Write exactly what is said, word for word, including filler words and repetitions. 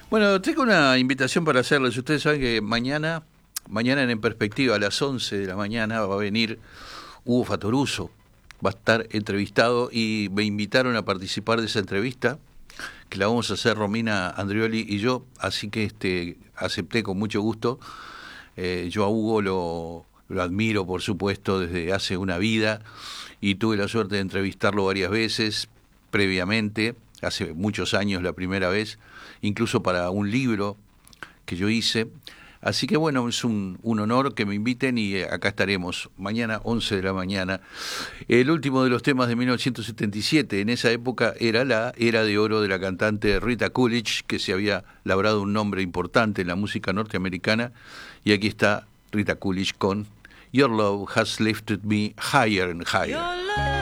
Bueno, tengo una invitación para hacerles. Ustedes saben que mañana, mañana en En Perspectiva, a las once de la mañana, va a venir Hugo Fattoruso. Va a estar entrevistado y me invitaron a participar de esa entrevista, que la vamos a hacer Romina Andrioli y yo, así que este acepté con mucho gusto. Eh, yo a Hugo lo, lo admiro, por supuesto, desde hace una vida, y tuve la suerte de entrevistarlo varias veces previamente, hace muchos años la primera vez, incluso para un libro que yo hice. Así que bueno, es un, un honor que me inviten y eh, acá estaremos mañana once de la mañana. El último de los temas de mil novecientos setenta y siete, en esa época era la era de oro de la cantante Rita Coolidge, que se había labrado un nombre importante en la música norteamericana, y aquí está Rita Coolidge con Your Love Has Lifted Me Higher and Higher.